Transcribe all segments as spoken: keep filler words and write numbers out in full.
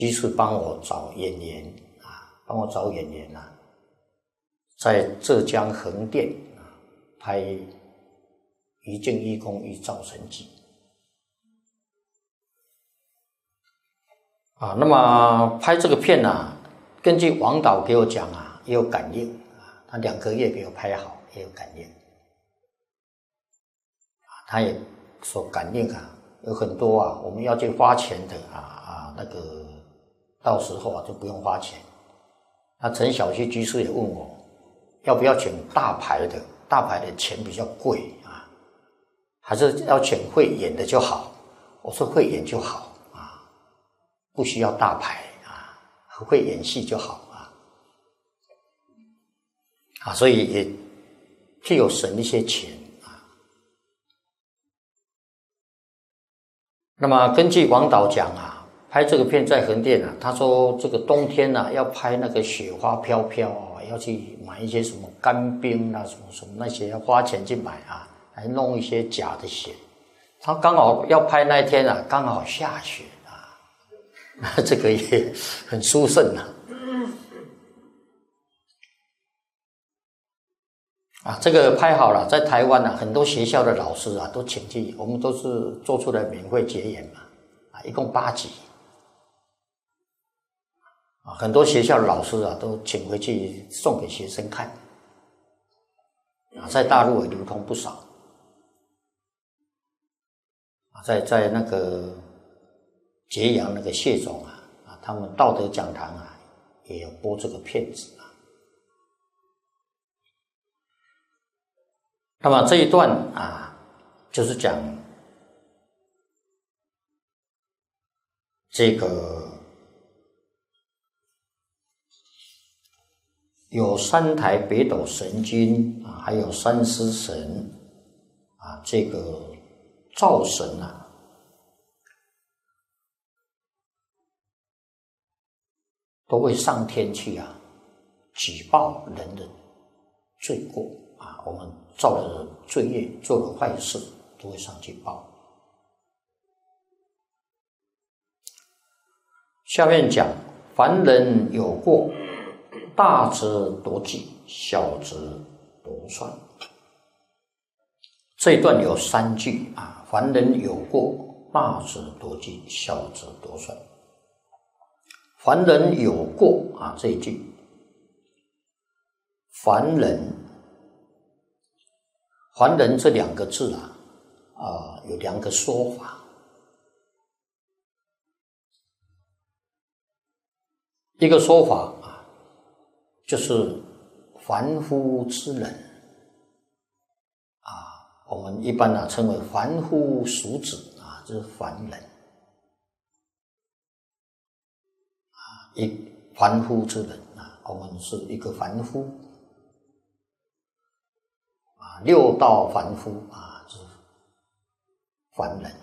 居士帮我找演员啊，帮我找演员啊，在浙江横店啊拍《一镜一公一造神记》啊。那么拍这个片啊，根据王导给我讲啊，也有感应啊，他两个月给我拍好，也有感应啊，他也说感应啊，有很多啊，我们要去花钱的啊啊那个。到时候啊就不用花钱。那陈小旭居士也问我，要不要请大牌的？大牌的钱比较贵啊，还是要请会演的就好？我说会演就好啊，不需要大牌啊，会演戏就好啊。啊，所以也替我省一些钱啊。那么根据王导讲啊。拍这个片在横店啊，他说这个冬天啊要拍那个雪花飘飘啊，要去买一些什么干冰啊，什么什么那些要花钱去买啊，还弄一些假的雪。他刚好要拍那一天啊，刚好下雪啊，这个也很殊胜啊。啊，这个拍好了，在台湾啊，很多学校的老师啊都请去，我们都是做出来免费结缘嘛，啊，一共八集。啊，很多学校的老师啊，都请回去送给学生看。啊，在大陆也流通不少。啊，在在那个揭阳那个谢总啊，啊，他们道德讲堂啊，也有播这个片子啊。那么这一段啊，就是讲这个。有三台北斗神君啊，还有三尸神啊，这个灶神啊，都会上天去啊，举报人的罪过啊，我们造了罪业，做了坏事，都会上去报。下面讲，凡人有过。大则夺计，小则夺算。这一段有三句啊，凡人有过，大则夺计，小则夺算。凡人有过啊，这一句，凡人，凡人这两个字啊，啊有两个说法。一个说法。就是凡夫之人啊，我们一般啊称为凡夫俗子啊，这是凡人啊，一凡夫之人啊，我们是一个凡夫啊，六道凡夫啊，是凡人。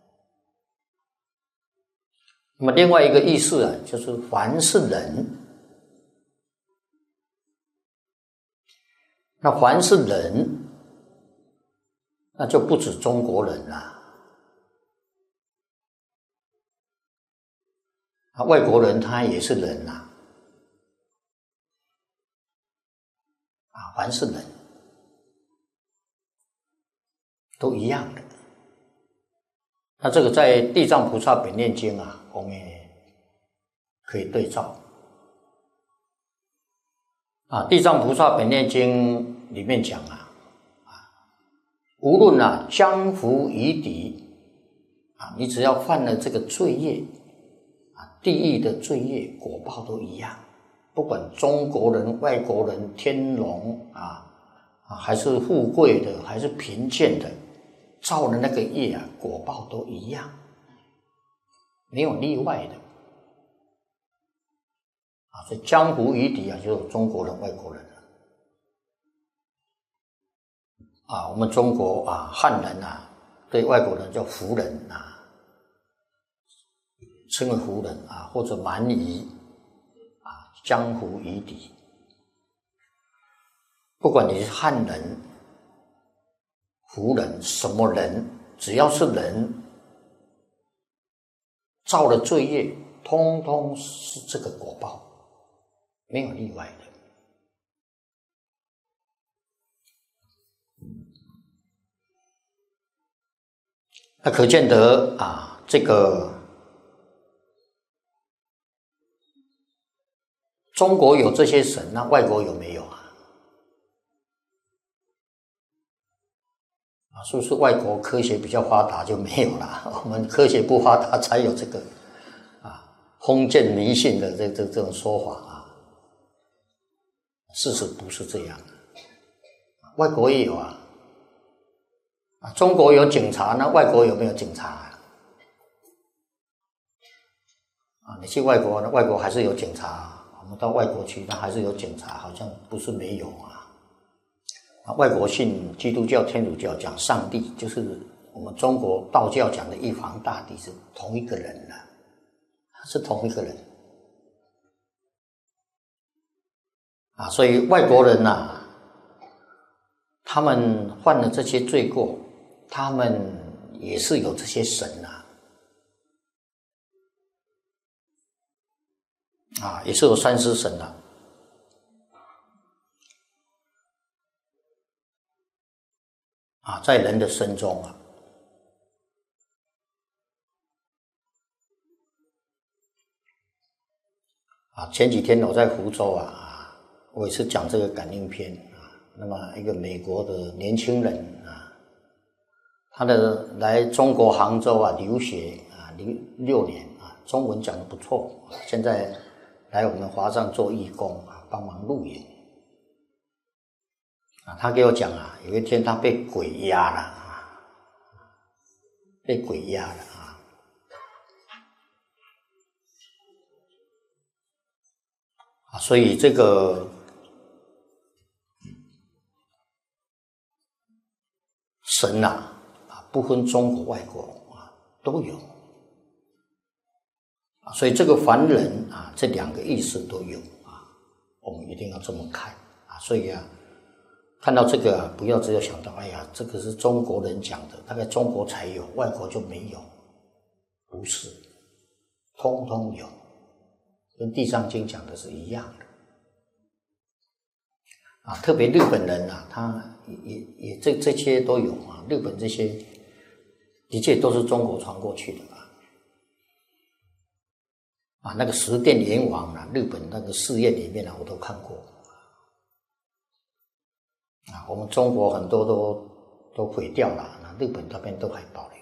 那么另外一个意思啊，就是凡是人。那凡是人，那就不止中国人啦，啊，外国人他也是人呐，啊，凡是人，都一样的。那这个在《地藏菩萨本愿经》啊，我们也可以对照。啊，《地藏菩萨本愿经》里面讲啊，啊，无论啊江湖夷狄啊，你只要犯了这个罪业啊，地狱的罪业果报都一样，不管中国人、外国人、天龙啊啊，还是富贵的，还是贫贱的，造的那个业啊，果报都一样，没有例外的。啊，所以江湖夷狄啊，就是中国人、外国人啊。我们中国啊，汉人啊，对外国人叫胡人啊，称为胡人啊，或者蛮夷啊，江湖夷狄。不管你是汉人、胡人，什么人，只要是人，造了罪业， 通通是这个果报，没有例外的。那可见得啊，这个中国有这些神，那外国有没有啊？啊，是不是外国科学比较发达就没有了？我们科学不发达才有这个啊封建迷信的这这这种说法啊？事实不是这样，外国也有啊。啊，中国有警察，那外国有没有警察啊？啊，你去外国，那外国还是有警察。我们到外国去，那还是有警察，好像不是没有啊。啊，外国信基督教、天主教讲上帝，就是我们中国道教讲的玉皇大帝是同一个人的，是同一个人。啊，所以外国人呐、啊，他们犯了这些罪过。他们也是有这些神啊，啊，也是有三尸神啊，啊，在人的身中啊，啊，前几天我在福州啊，我也是讲这个感应篇啊，那么一个美国的年轻人啊。他的来中国杭州啊留学啊留六年啊，中文讲得不错，现在来我们华藏做义工啊，帮忙录影啊。他给我讲啊，有一天他被鬼压了啊，被鬼压了啊。啊，所以这个神啊。不分中国外国啊，都有啊，所以这个凡人啊，这两个意思都有啊，我们一定要这么看啊。所以啊，看到这个啊，不要只有想到，哎呀，这个是中国人讲的，大概中国才有，外国就没有，不是，通通有，跟《地藏经》讲的是一样的啊。特别日本人啊，他也也也这这些都有啊，日本这些。的确都是中国传过去的啊，啊，那个十殿阎王啊，日本那个寺院里面啊，我都看过啊。我们中国很多都都毁掉了，那日本那边都还保留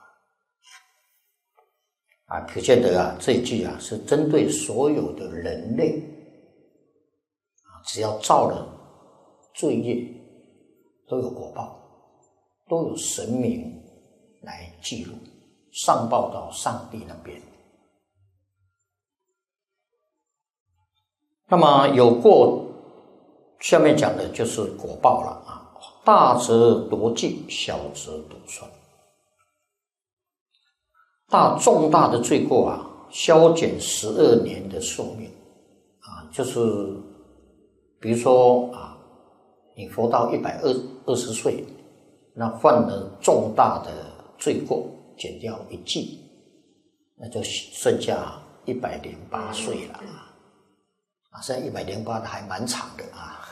啊。可见得啊，这一句啊是针对所有的人类啊，只要造了罪业，都有果报，都有神明来记录，上报到上帝那边。那么有过，下面讲的就是果报了啊，大则夺尽，小则夺算。大重大的罪过啊，削减十二年的寿命啊，就是比如说啊，你活到一百二二十岁，那犯了重大的罪过，减掉一季，那就剩下一百零八岁了啊！现在一百零八的还蛮长的啊，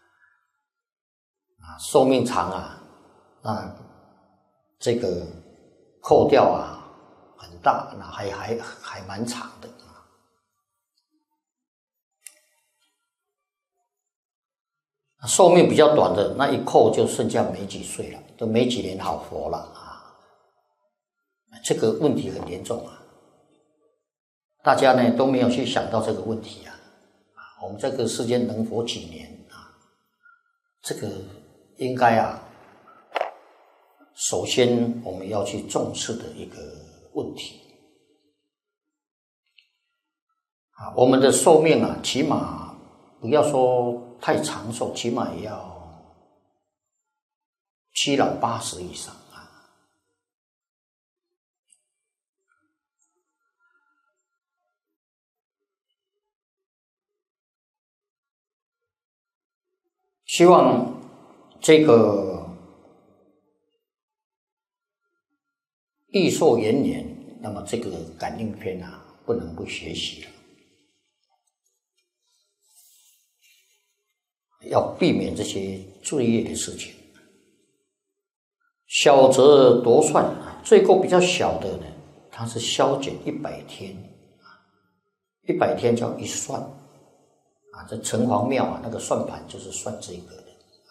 啊，寿命长啊，那这个扣掉啊很大，那还还还蛮长的啊。寿命比较短的那一扣就剩下没几岁了，都没几年好活了啊。这个问题很严重啊，大家呢都没有去想到这个问题啊。我们这个世间能活几年啊？这个应该啊，首先我们要去重视的一个问题啊。我们的寿命啊，起码不要说太长寿，起码也要七老八十以上。希望这个益寿延年，那么这个感应篇啊， 不能不学习了，要避免这些罪业的事情。小则夺算，罪过比较小的呢，它是消减一百天，一百天叫一算啊，这城隍庙啊，那个算盘就是算这个的啊。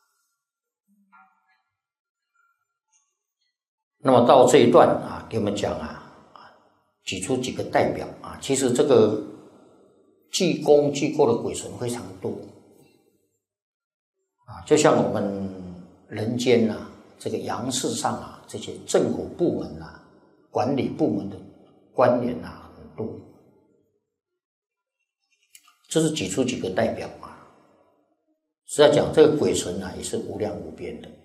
那么到这一段啊，给我们讲啊，举出几个代表啊，其实这个济公济过的鬼神非常多啊，就像我们人间啊，这个阳世上啊，这些政府部门啊、管理部门的官员啊很多，这是举出几个代表啊。实在讲，这个鬼神啊也是无量无边的。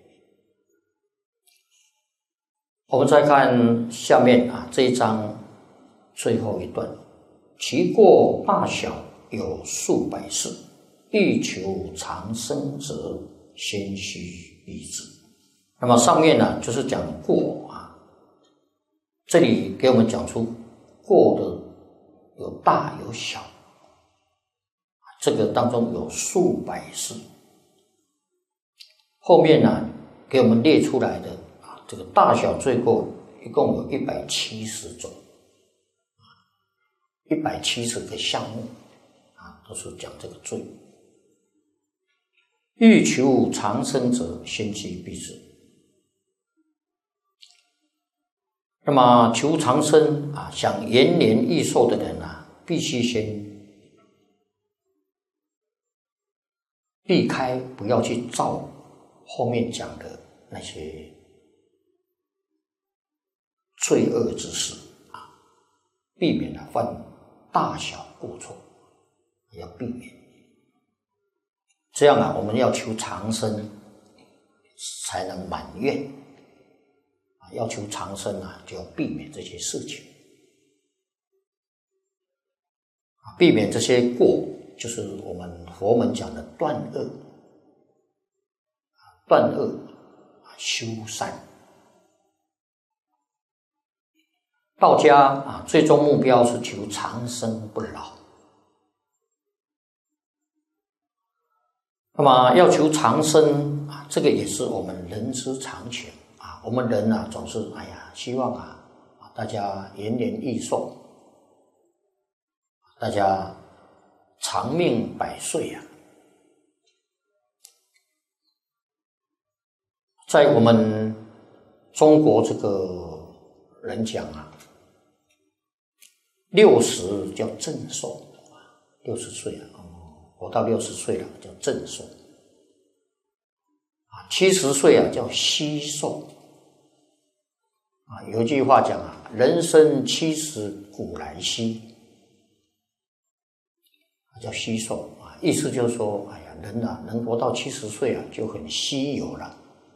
我们再看下面啊这一章最后一段，其过大小有数百世，欲求长生者，先须避之。那么上面呢就是讲过啊，这里给我们讲出过的有大有小，这个当中有数百世。后面呢给我们列出来的啊，这个大小罪过一共有一百七十种，一百七十个项目啊，都是讲这个罪。欲求长生者，先须避之。那么求长生啊，想延年益寿的人啊，必须先避开，不要去造后面讲的那些罪恶之事啊，避免了犯大小过错，要避免。这样啊，我们要求长生才能满愿啊，要求长生啊，就要避免这些事情啊，避免这些过，就是我们佛门讲的断恶啊，断恶修善。道家啊，最终目标是求长生不老。那么要求长生啊，这个也是我们人之常情啊。我们人啊，总是哎呀，希望啊，大家延年益寿，大家长命百岁啊。在我们中国这个人讲啊，六十叫正寿，六十岁啊。活到六十岁了叫正寿啊，七十岁啊叫稀寿啊。有一句话讲啊，人生七十古来稀，叫稀寿啊，意思就是说，哎呀，人啊能活到七十岁啊就很稀有了。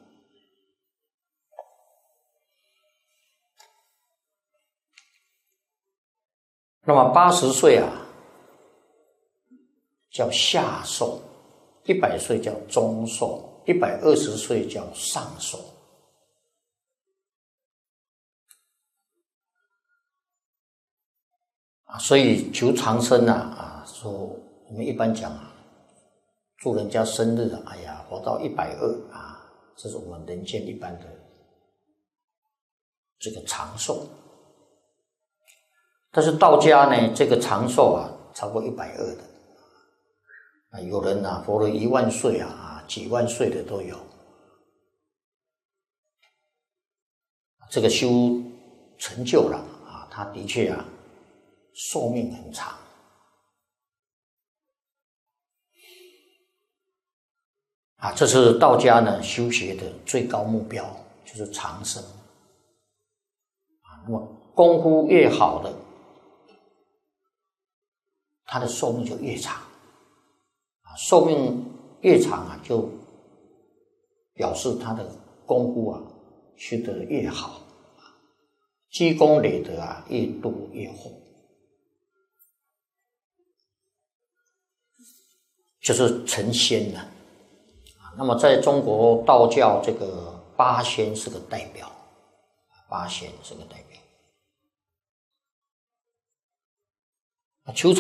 那么八十岁啊叫下寿，一百岁叫中寿，一百二十岁叫上寿。啊，所以求长生啊，啊，说我们一般讲啊，祝人家生日啊，哎呀，活到一百二啊，这是我们人间一般的这个长寿。但是道家呢，这个长寿啊，超过一百二的。啊，有人啊活了一万岁啊，啊几万岁的都有。这个修成就了啊，他的确啊寿命很长。啊，这是道家呢修学的最高目标，就是长生。啊，那么功夫越好的，他的寿命就越长。寿命越长啊，就表示他的功夫啊修得越好，积功累德啊越多越厚，就是成仙了。那么在中国道教，这个八仙是个代表，八仙是个代表。 求